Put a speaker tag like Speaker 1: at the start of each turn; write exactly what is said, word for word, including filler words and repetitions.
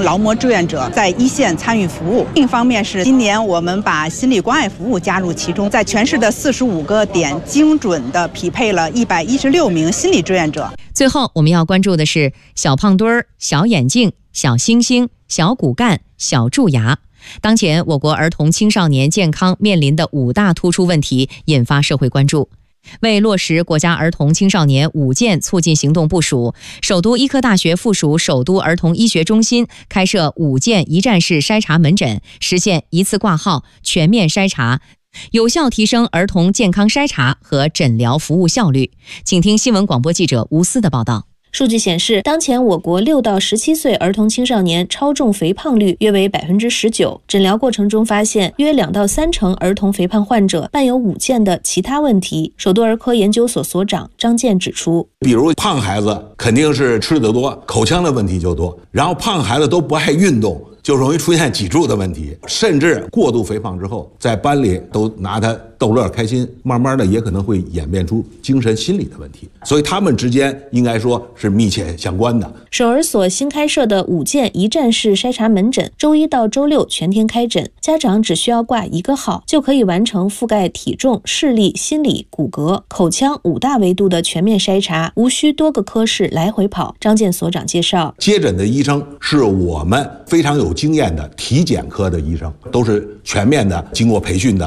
Speaker 1: 劳模志愿者在一线参与服务。另一方面是今年我们把心理关爱服务加入其中，在全市的四十五个点精准地匹配了一百一十六名心理志愿者。
Speaker 2: 最后我们要关注的是小胖墩儿、小眼镜、小星星、小骨干、小蛀牙。当前我国儿童青少年健康面临的五大突出问题引发社会关注。为落实国家儿童青少年五健促进行动部署，首都医科大学附属首都儿童医学中心开设五健一站式筛查门诊，实现一次挂号、全面筛查，有效提升儿童健康筛查和诊疗服务效率。请听新闻广播记者吴思的报道。
Speaker 3: 数据显示，当前我国六到十七岁儿童青少年超重肥胖率约为百分之十九。诊疗过程中发现，约两到三成儿童肥胖患者伴有五健的其他问题。首都儿科研究所所长张健指出，
Speaker 4: 比如胖孩子肯定是吃得多，口腔的问题就多，然后胖孩子都不爱运动，就容易出现脊柱的问题，甚至过度肥胖之后，在班里都拿他逗乐开心，慢慢的也可能会演变出精神心理的问题，所以他们之间应该说是密切相关的。
Speaker 3: 首儿所新开设的五健一站式筛查门诊，周一到周六全天开诊，家长只需要挂一个号，就可以完成覆盖体重、视力、心理、骨骼、口腔五大维度的全面筛查，无需多个科室来回跑。张健所长介绍，
Speaker 4: 接诊的医生是我们非常有经验的体检科的医生，都是全面的经过培训的。